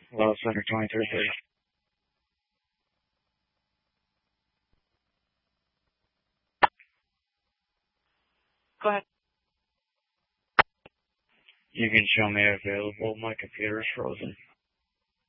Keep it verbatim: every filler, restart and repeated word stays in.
Hello, Center twenty-three thirty. Go ahead. You can show me available. My computer's frozen.